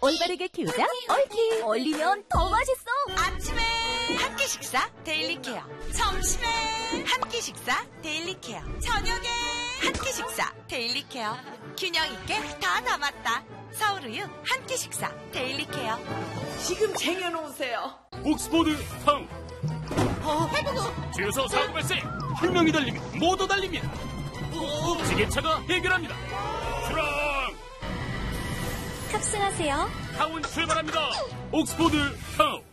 올바르게 키우자 얼키. 얼리면 더 맛있어. 아침에 한 끼 식사 데일리 케어, 점심에 한 끼 식사 데일리 케어, 저녁에 한 끼 식사 데일리 케어. 균형 있게 다 담았다. 서울우유 한 끼 식사 데일리 케어. 지금 쟁여놓으세요. 옥스포드 타운. 주유소 사고 발생. 한 명이 달리면 모두 달립니다. 지게차가 해결합니다. 출항. 탑승하세요. 타운 출발합니다. 옥스포드 타운.